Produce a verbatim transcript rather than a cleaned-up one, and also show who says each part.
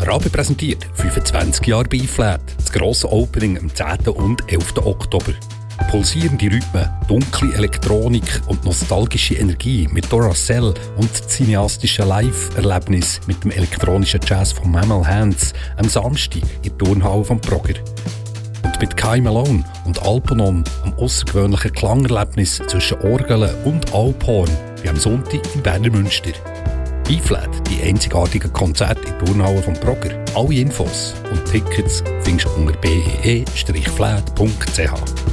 Speaker 1: Rabe präsentiert fünfundzwanzig Jahre B-Flat. Das grosse Opening am zehnten und elften Oktober. Pulsierende Rhythmen, dunkle Elektronik und nostalgische Energie mit Duracell und cineastische Live-Erlebnis mit dem elektronischen Jazz von Mammal Hands am Samstag in der Turnhalle vom Progrer. Und mit Kai Malone und Alponon am außergewöhnlichen Klangerlebnis zwischen Orgeln und Alphorn wie am Sonntag im Berner Münster. B-Flat, die einzigartigen Konzerte in der Turnhalle vom Progrer. Alle Infos und Tickets findest du unter b e e flat punkt c h.